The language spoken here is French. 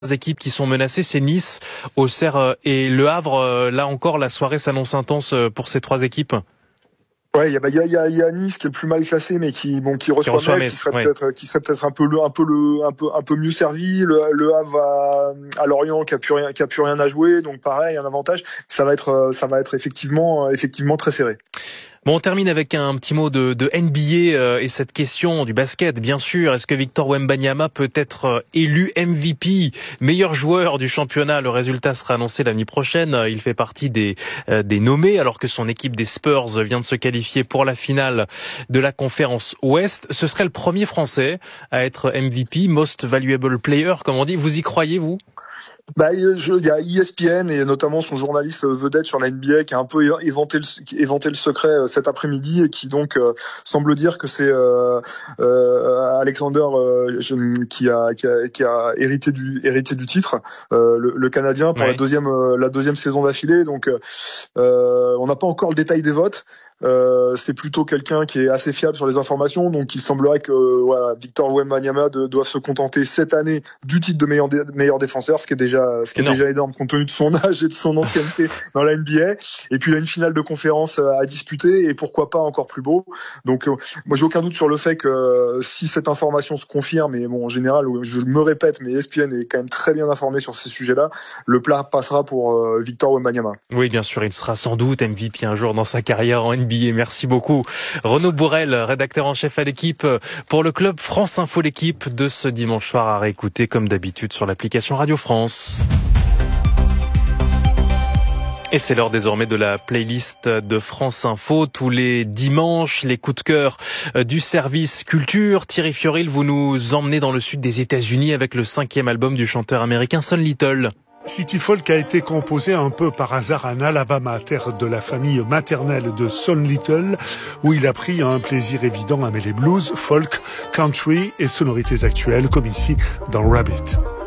Équipes qui sont menacées, c'est Nice, Auxerre et Le Havre. Là encore, la soirée s'annonce intense pour ces trois équipes. Ouais, il y a Nice qui est le plus mal classé, mais qui reçoit Metz, qui serait peut-être un peu mieux servi. Le Havre à Lorient qui a plus rien à jouer, donc pareil, un avantage. Ça va être effectivement très serré. Bon, on termine avec un petit mot de NBA et cette question du basket, bien sûr. Est-ce que Victor Wembanyama peut être élu MVP, meilleur joueur du championnat? Le résultat sera annoncé la nuit prochaine. Il fait partie des nommés, alors que son équipe des Spurs vient de se qualifier pour la finale de la conférence Ouest. Ce serait le premier Français à être MVP, Most Valuable Player, comme on dit. Vous y croyez, vous? Il y a ESPN et notamment son journaliste vedette sur la NBA qui a un peu éventé le secret cet après-midi et qui donc semble dire que c'est Alexander qui a hérité du titre, le Canadien pour la deuxième saison d'affilée. Donc on n'a pas encore le détail des votes. C'est plutôt quelqu'un qui est assez fiable sur les informations, donc il semblerait que Victor Wembanyama doit se contenter cette année du titre de meilleur défenseur, ce qui est déjà énorme compte tenu de son âge et de son ancienneté dans la NBA. Et puis il a une finale de conférence à disputer et pourquoi pas encore plus beau. Donc moi j'ai aucun doute sur le fait que si cette information se confirme, et bon en général je me répète, mais ESPN est quand même très bien informé sur ces sujets-là, le plat passera pour Victor Wembanyama. Oui, bien sûr, il sera sans doute MVP un jour dans sa carrière en NBA. Merci beaucoup. Renaud Bourrel, rédacteur en chef à l'équipe pour le club France Info, l'équipe de ce dimanche soir à réécouter comme d'habitude sur l'application Radio France. Et c'est l'heure désormais de la playlist de France Info. Tous les dimanches, les coups de cœur du service culture. Thierry Fioril, vous nous emmenez dans le sud des États-Unis avec le 5e album du chanteur américain Son Little. City Folk a été composé un peu par hasard en Alabama, terre de la famille maternelle de Son Little, où il a pris un plaisir évident à mêler blues, folk, country et sonorités actuelles, comme ici dans Rabbit.